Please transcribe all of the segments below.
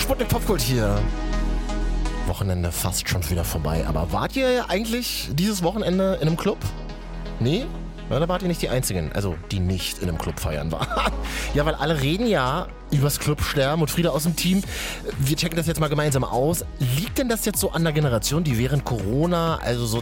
Sputnik Popkult hier. Wochenende fast schon wieder vorbei. Aber wart ihr eigentlich dieses Wochenende in einem Club? Nee? Na, da wart ihr nicht die Einzigen, also die nicht in einem Club feiern waren. Ja, weil alle reden ja übers Clubsterben und Frieda aus dem Team. Wir checken das jetzt mal gemeinsam aus. Liegt denn das jetzt so an der Generation, die während Corona, also so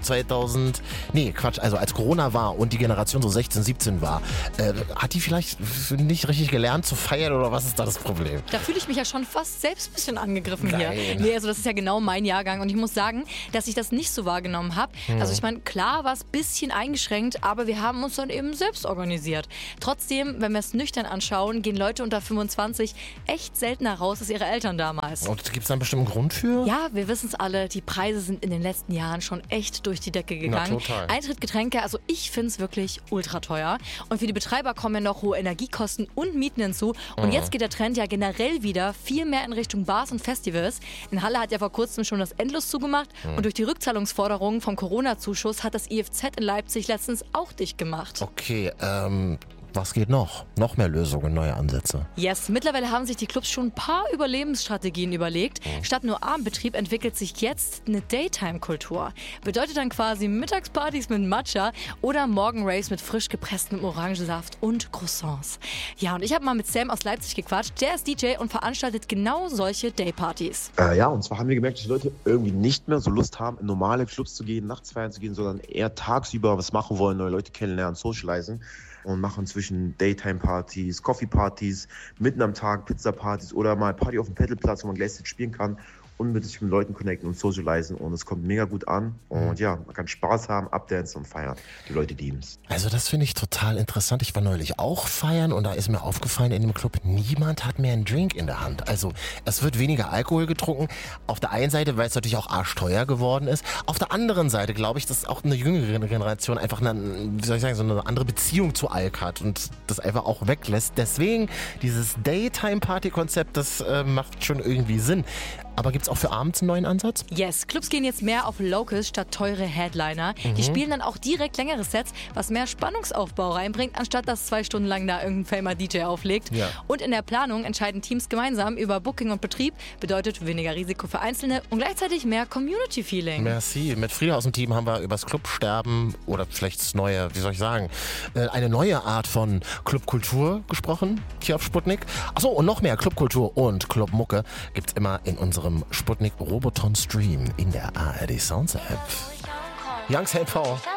also als Corona war und die Generation so 16, 17 war, hat die vielleicht nicht richtig gelernt zu feiern oder was ist da das Problem? Da fühle ich mich ja schon fast selbst ein bisschen angegriffen hier. Nee, also das ist ja genau mein Jahrgang und ich muss sagen, dass ich das nicht so wahrgenommen habe. Also ich meine, klar war es ein bisschen eingeschränkt, aber wir haben uns dann eben selbst organisiert. Trotzdem, wenn wir es nüchtern anschauen, gehen Leute unter 25 echt seltener raus als ihre Eltern damals. Und gibt es da einen bestimmten Grund für? Ja, wir wissen es alle, die Preise sind in den letzten Jahren schon echt durch die Decke gegangen. Na, total. Eintritt, Getränke, also ich finde es wirklich ultra teuer. Und für die Betreiber kommen ja noch hohe Energiekosten und Mieten hinzu. Und jetzt geht der Trend ja generell wieder viel mehr in Richtung Bars und Festivals. In Halle hat ja vor kurzem schon das Endlos zugemacht. Und durch die Rückzahlungsforderungen vom Corona-Zuschuss hat das IFZ in Leipzig letztens auch dicht gemacht. Okay, was geht noch? Noch mehr Lösungen, neue Ansätze. Yes, mittlerweile haben sich die Clubs schon ein paar Überlebensstrategien überlegt. Statt nur Abendbetrieb entwickelt sich jetzt eine Daytime-Kultur. Bedeutet dann quasi Mittagspartys mit Matcha oder Morgenraves mit frisch gepresstem Orangensaft und Croissants. Ja, und ich habe mal mit Sam aus Leipzig gequatscht. Der ist DJ und veranstaltet genau solche Daypartys. Ja, und zwar haben wir gemerkt, dass die Leute irgendwie nicht mehr so Lust haben, in normale Clubs zu gehen, nachts feiern zu gehen, sondern eher tagsüber was machen wollen, neue Leute kennenlernen, socialisen. Und machen zwischen Daytime-Partys, Coffee-Partys, mitten am Tag Pizza-Partys oder mal Party auf dem Pedalplatz, wo man gleichzeitig spielen kann und mit sich mit Leuten connecten und socialisen. Und es kommt mega gut an. Und ja, man kann Spaß haben, abdancen und feiern. Die Leute lieben es. Also das finde ich total interessant. Ich war neulich auch feiern und da ist mir aufgefallen, in dem Club, niemand hat mehr einen Drink in der Hand. Also es wird weniger Alkohol getrunken. Auf der einen Seite, weil es natürlich auch arschteuer geworden ist. Auf der anderen Seite glaube ich, dass auch eine jüngere Generation einfach so eine andere Beziehung zu Alk hat und das einfach auch weglässt. Deswegen dieses Daytime-Party-Konzept, das macht schon irgendwie Sinn. Aber gibt es auch für abends einen neuen Ansatz? Yes, Clubs gehen jetzt mehr auf Locals statt teure Headliner. Die spielen dann auch direkt längere Sets, was mehr Spannungsaufbau reinbringt, anstatt dass 2 Stunden lang da irgendein famer DJ auflegt. Ja. Und in der Planung entscheiden Teams gemeinsam über Booking und Betrieb, bedeutet weniger Risiko für Einzelne und gleichzeitig mehr Community-Feeling. Merci. Mit Frieda aus dem Team haben wir über das Clubsterben oder vielleicht das neue, eine neue Art von Clubkultur gesprochen, hier auf Sputnik. Achso, und noch mehr Clubkultur und Clubmucke gibt's immer in unserem Sputnik Roboton Stream in der ARD Sounds App. Youngs LV.